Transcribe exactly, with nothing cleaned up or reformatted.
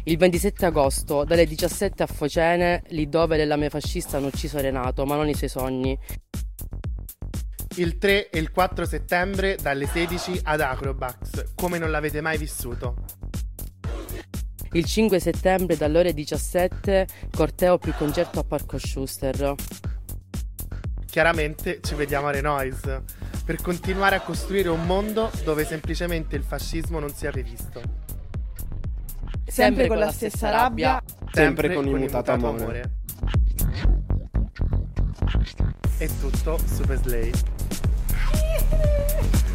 Il ventisette agosto, dalle diciassette a Focene, lì dove le lame fasciste hanno ucciso Renato, ma non i suoi sogni. Il tre e il quattro settembre dalle sedici ad Acrobax, come non l'avete mai vissuto. Il cinque settembre dalle ore diciassette, corteo più concerto a Parco Schuster. Chiaramente ci vediamo a Renoise, per continuare a costruire un mondo dove semplicemente il fascismo non sia rivisto. Sempre con la stessa rabbia, sempre con immutato amore. È tutto, Super Slay.